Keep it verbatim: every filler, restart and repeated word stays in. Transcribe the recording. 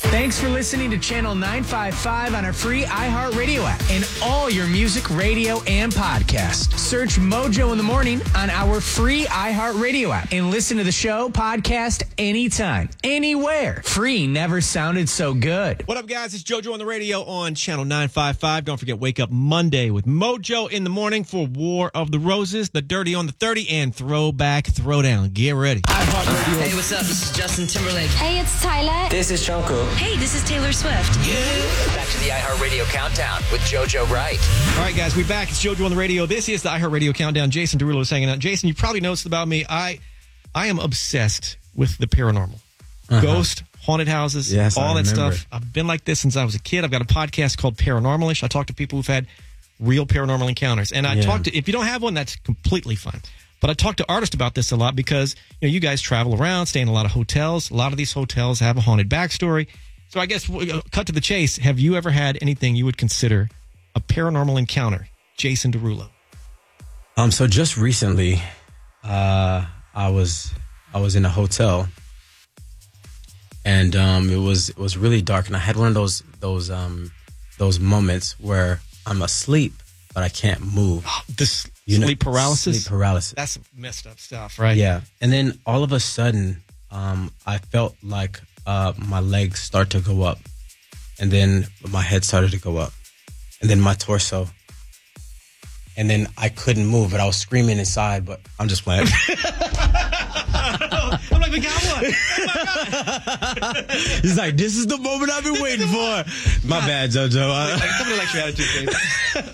Thanks for listening to Channel nine fifty-five on our free iHeartRadio app and all your music, radio, and podcasts. Search Mojo in the Morning on our free iHeartRadio app and listen to the show, podcast, anytime, anywhere. Free never sounded so good. What up, guys? It's JoJo on the radio on Channel nine fifty-five. Don't forget, Wake Up Monday with Mojo in the Morning for War of the Roses, The Dirty on the thirty, and Throwback Throwdown. Get ready. iHeartRadio. Hey, what's up? This is Justin Timberlake. Hey, it's Tyler. This is Jungkook. Hey, this is Taylor Swift. Yeah. Back to the iHeartRadio Countdown with JoJo Wright. All right, guys, we're back. It's JoJo on the radio. This is the iHeartRadio Countdown. Jason Derulo is hanging out. Jason, you probably noticed about me. I I am obsessed with the paranormal. Uh-huh. Ghost, haunted houses, yes, all I that remember stuff. it. I've been like this since I was a kid. I've got a podcast called Paranormalish. I talk to people who've had real paranormal encounters. And I Yeah. talk to, if you don't have one, that's completely fine. But I talk to artists about this a lot because, you know, you guys travel around, stay in a lot of hotels. A lot of these hotels have a haunted backstory. So I guess, uh, cut to the chase. Have you ever had anything you would consider a paranormal encounter? Jason Derulo. Um, so just recently, uh, I was I was in a hotel, and um, it was it was really dark, and I had one of those those um those moments where I'm asleep but I can't move. This You know, sleep paralysis? Sleep paralysis. That's messed up stuff, right? Yeah, and then all of a sudden, um, I felt like uh, my legs start to go up, and then my head started to go up, and then my torso. And then I couldn't move, but I was screaming inside, but I'm just playing. I'm like, we got one. Oh my God. He's like, this is the moment I've been waiting for. My bad, JoJo. Like, somebody likes your attitude, Jason.